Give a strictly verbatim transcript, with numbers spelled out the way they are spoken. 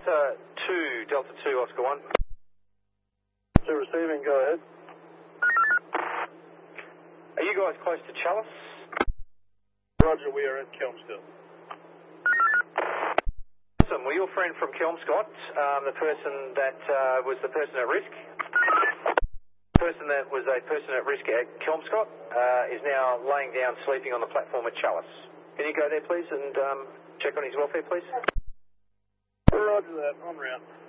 Delta two, Delta two, Oscar one. To receiving, go ahead. Are you guys close to Chalice? Roger, we are at Kelmscott. Awesome. Well, your friend from Kelmscott, um, the person that uh, was the person at risk, the person that was a person at risk at Kelmscott uh, is now laying down sleeping on the platform at Chalice. Can you go there, please, and um, check on his welfare, please? Roger that. En route.